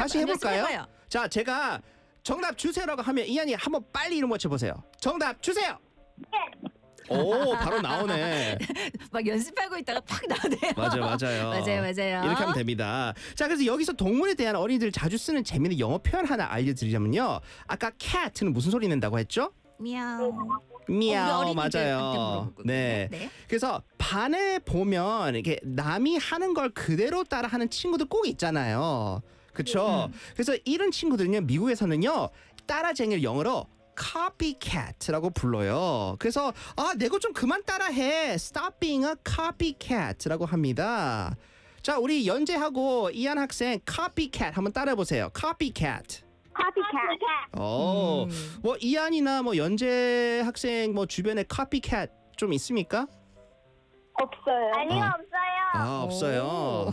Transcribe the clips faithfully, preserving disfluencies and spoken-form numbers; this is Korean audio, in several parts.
다시 해볼까요? 해봐요. 자, 제가 정답 주세요라고 하면 이한이 한번 빨리 이름 맞춰보세요. 정답 주세요. 오, 바로 나오네. 막 연습하고 있다가 팍 나오네요. 맞아요, 맞아요. 맞아요, 맞아요. 이렇게 하면 됩니다. 자, 그래서 여기서 동물에 대한 어린이들 자주 쓰는 재미있는 영어 표현 하나 알려드리자면요. 아까 cat는 무슨 소리 낸다고 했죠? 미야오. 미야오. 우리 어린이들한테 맞아요. 물어보거든요. 네. 네. 그래서 반에 보면 이렇게 남이 하는 걸 그대로 따라하는 친구들 꼭 있잖아요. 그렇죠? 그래서 이런 친구들은요, 미국에서는요, 따라쟁이를 영어로 copycat라고 불러요. 그래서 아, 내 거 좀 그만 따라해. Stop being a copycat라고 합니다. 자, 우리 연재하고 이한 학생 copycat 한번 따라해 보세요. copycat. Copycat. 오, 음. 뭐 이한이나 뭐 연재 학생 뭐 주변에 copycat 좀 있습니까? 없어요. 아니요, 아. 없어요. 아, 없어요.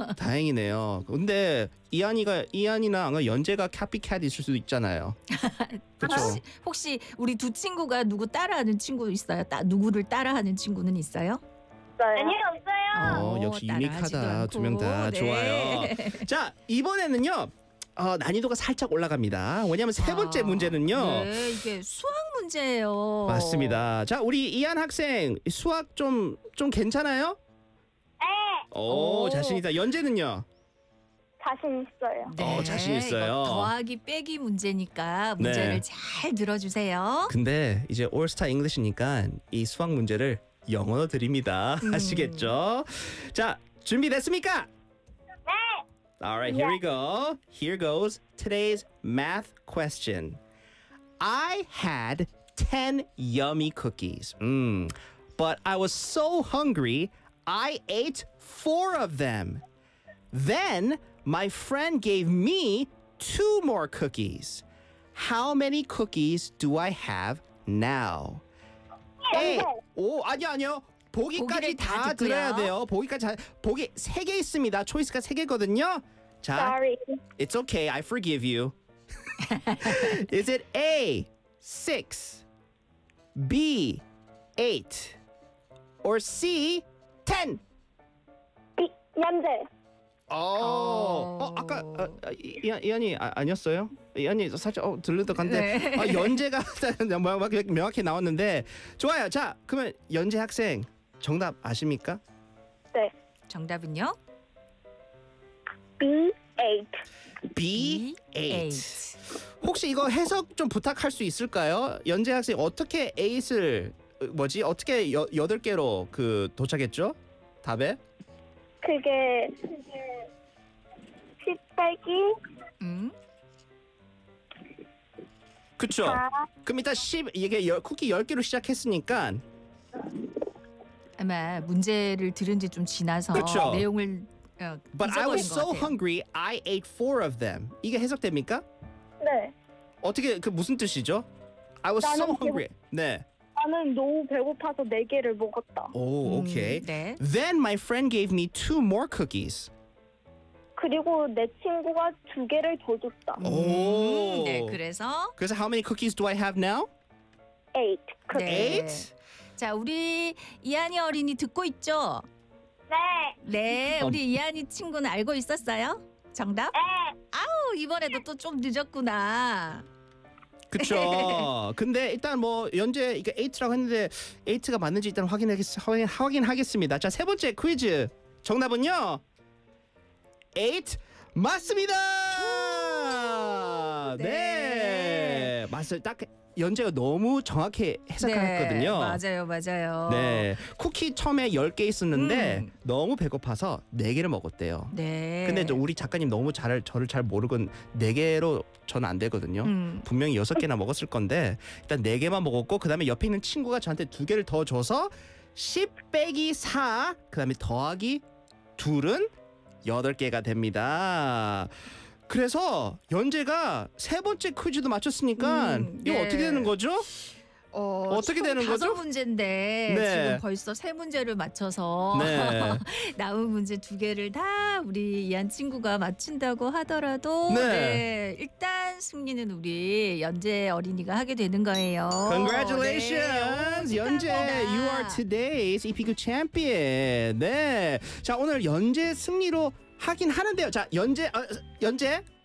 다행이네요. 근데 이한이가 이한이나 아마 연재가 copycat 있을 수도 있잖아요. 그렇죠. 혹시, 혹시 우리 두 친구가 누구 따라하는 친구 있어요? 따, 누구를 따라하는 친구는 있어요? 아니요, 없어요. 어, 역시 따라하지도 유니크하다. 두 명 다 않고. 네. 좋아요. 자, 이번에는요. 어, 난이도가 살짝 올라갑니다. 왜냐하면 세 번째 아, 문제는요. 네, 이게 수학 문제예요. 맞습니다. 자, 우리 이한 학생 수학 좀 좀 괜찮아요? 네, 오, 오. 자신있다. 연재는요? 자신 있어요. 네, 어, 자신 있어요. 이거 더하기 빼기 문제니까 네. 문제를 잘 들어주세요. 근데 이제 올스타 잉글리시니까 이 수학 문제를 영어로 드립니다. 음. 아시겠죠? 자, 준비됐습니까? 네. Alright, here we go. Here goes today's math question. I had ten yummy cookies. Mm. But I was so hungry, I ate four of them. Then my friend gave me two more cookies. How many cookies do I have now? A. 오, 아니요, 아니요. 보기까지 보기를 다 다 듣고요. 들어야 돼요. 보기까지 다, 보기 세 개 있습니다. 초이스가 세 개거든요. 자, Sorry. it's okay. I forgive you. Is it A, six, B, eight, or C, ten? 비, 연재. 어, 어 아까 어, 어, 이- 이한 이한이 아, 아니었어요? 이한이 살짝 어 들리던 건데 네. 아, 연재가 뭐, 뭐, 명확히 나왔는데 좋아요. 자, 그러면 연재 학생 정답 아십니까? 네. 정답은요? B eight. B eight. 혹시 이거 해석 좀 부탁할 수 있을까요? 연재 학생 어떻게 eight을 뭐지? 어떻게 여, 여덟 개로 그 도착했죠? 답에? 그게 십 빼기 음? 그쵸? 사. 그럼 일단 십 이게 열, 쿠키 열 개로 시작했으니까 아마 문제를 들은 지 좀 지나서 그쵸. 내용을 어, But I 잊어버린 was 것 so 같아요. hungry, I ate four of them. 이게 해석됩니까? 네. 어떻게 그 무슨 뜻이죠? I was so 나는 hungry. 네. 나는 너무 배고파서 네 개를 먹었다. 오, 음, 오케이. 네. Then my friend gave me two more cookies. 그리고 내 친구가 두 개를 더 줬다. 오. 음, 네, 그래서 그래서 how many cookies do I have now? eight. 그 네. Eight? 자, 우리 이한이 어린이 듣고 있죠? 네. 네, 어. 우리 이한이 친구는 알고 있었어요? 정답? 네. 아우, 이번에도 또 좀 늦었구나. 그쵸. 근데 일단 뭐 연재 이게 eight라고 했는데 eight가 맞는지 일단 확인하겠, 확인, 확인하겠습니다. 자, 세 번째 퀴즈. 정답은요? eight 맞습니다. 네. 네. 맞아요. 딱 연재가 너무 정확히 해석했거든요. 네, 맞아요, 맞아요. 네. 쿠키 처음에 열 개 있었는데 음. 너무 배고파서 네 개를 먹었대요. 네. 근데 또 우리 작가님 너무 잘 저를 잘 모르고 네 개로 저는 안 되거든요. 음. 분명히 여섯 개나 먹었을 건데 일단 네 개만 먹었고 그다음에 옆에 있는 친구가 저한테 두 개를 더 줘서 십 빼기 사 그다음에 더하기 둘은 여덟 개가 됩니다. 그래서 연재가 세 번째 퀴즈도 맞췄으니까 음, 이거 네. 어떻게 되는 거죠? 어, 어떻게 총 되는 다섯 거죠? 문제인데 네. 지금 벌써 세 문제를 맞춰서 네. 남은 문제 두 개를 다 우리 이한 친구가 맞춘다고 하더라도 네. 네, 일단 승리는 우리 연재 어린이가 하게 되는 거예요. Congratulations, 네, 오, 연재. 축하합니다. You are today's 이피큐 champion. 네. 자, 오늘 연재 승리로 하긴 하는데요. 자, 연재, 어, 연재